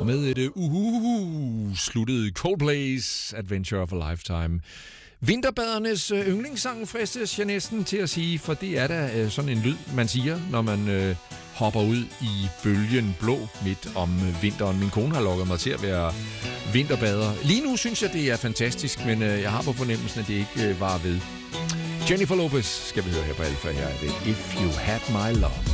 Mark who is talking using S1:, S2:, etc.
S1: Og med et sluttede Coldplay's Adventure of a Lifetime. Vinterbadernes yndlingssang fristes jeg næsten til at sige, for det er da sådan en lyd, man siger, når man hopper ud i bølgen blå midt om vinteren. Min kone har lukket mig til at være vinterbader. Lige nu synes jeg, det er fantastisk, men jeg har på fornemmelsen, at det ikke var ved. Jennifer Lopez skal vi høre her på Alfa. Her er det If You Had My Love.